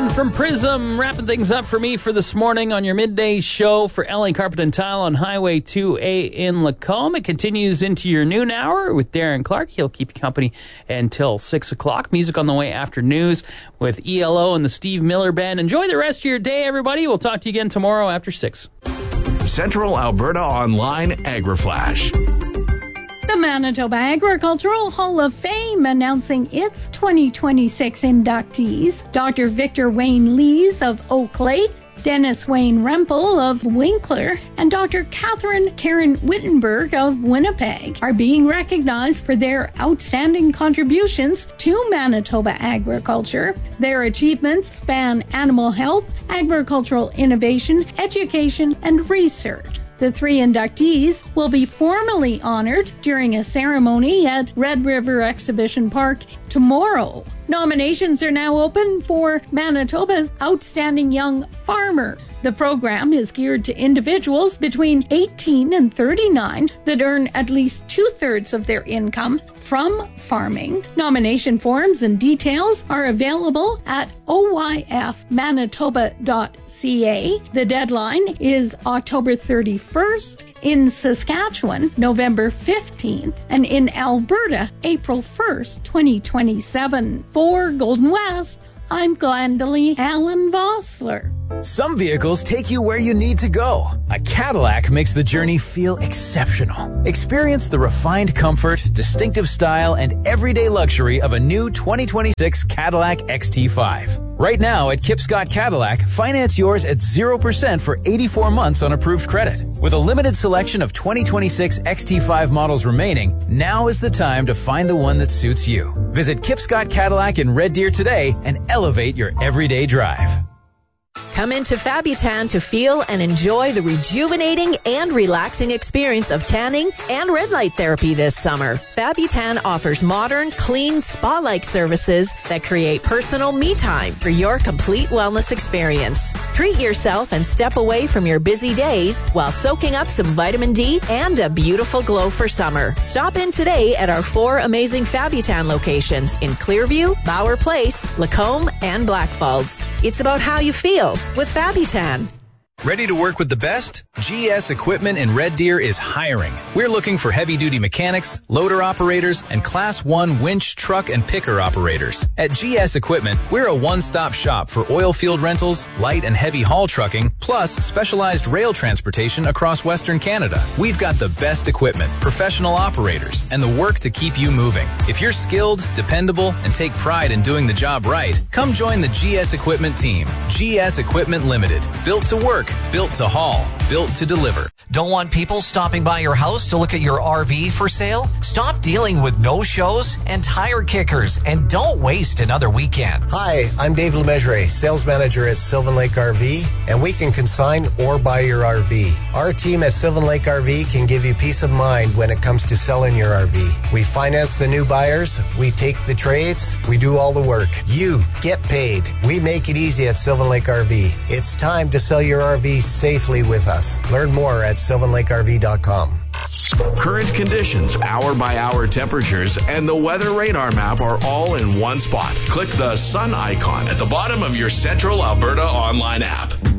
Ryan from Prism wrapping things up for me for this morning on your midday show for LA Carpet and Tile on Highway 2A in Lacombe. It continues into your noon hour with Darren Clark. He'll keep you company until 6 o'clock. Music on the way after news with ELO and the Steve Miller Band. Enjoy the rest of your day, everybody. We'll talk to you again tomorrow after 6. Central Alberta Online AgriFlash. The Manitoba Agricultural Hall of Fame announcing its 2026 inductees. Dr. Victor Wayne Lees of Oak Lake, Dennis Wayne Rempel of Winkler, and Dr. Catherine Karen Wittenberg of Winnipeg are being recognized for their outstanding contributions to Manitoba agriculture. Their achievements span animal health, agricultural innovation, education, and research. The 3 inductees will be formally honored during a ceremony at Red River Exhibition Park tomorrow. Nominations are now open for Manitoba's Outstanding Young Farmer. The program is geared to individuals between 18 and 39 that earn at least 2/3 of their income from farming. Nomination forms and details are available at oyfmanitoba.ca. The deadline is October 31st. In Saskatchewan, November 15th, and in Alberta, April 1st, 2027. For Golden West, I'm Glendalee Allen Vossler. Some vehicles take you where you need to go. A Cadillac makes the journey feel exceptional. Experience the refined comfort, distinctive style, and everyday luxury of a new 2026 Cadillac XT5. Right now at Kipscott Cadillac, finance yours at 0% for 84 months on approved credit. With a limited selection of 2026 XT5 models remaining, now is the time to find the one that suits you. Visit Kipscott Cadillac in Red Deer today and elevate your everyday drive. Come into Fabutan to feel and enjoy the rejuvenating and relaxing experience of tanning and red light therapy this summer. Fabutan offers modern, clean, spa-like services that create personal me time for your complete wellness experience. Treat yourself and step away from your busy days while soaking up some vitamin D and a beautiful glow for summer. Stop in today at our 4 amazing Fabutan locations in Clearview, Bauer Place, Lacombe, and Blackfalds. It's about how you feel with Fabutan. Ready to work with the best? GS Equipment in Red Deer is hiring. We're looking for heavy-duty mechanics, loader operators, and Class 1 winch, truck, and picker operators. At GS Equipment, we're a one-stop shop for oil field rentals, light and heavy haul trucking, plus specialized rail transportation across Western Canada. We've got the best equipment, professional operators, and the work to keep you moving. If you're skilled, dependable, and take pride in doing the job right, come join the GS Equipment team. GS Equipment Limited. Built to work. Built to haul, built to deliver. Don't want people stopping by your house to look at your RV for sale? Stop dealing with no-shows and tire kickers, and don't waste another weekend. Hi, I'm Dave Lemessurier, sales manager at Sylvan Lake RV, and we can consign or buy your RV. Our team at Sylvan Lake RV can give you peace of mind when it comes to selling your RV. We finance the new buyers, we take the trades, we do all the work. You get paid. We make it easy at Sylvan Lake RV. It's time to sell your RV safely with us. Learn more at sylvanlakeRV.com. Current conditions, hour-by-hour temperatures, and the weather radar map are all in one spot. Click the sun icon at the bottom of your Central Alberta online app.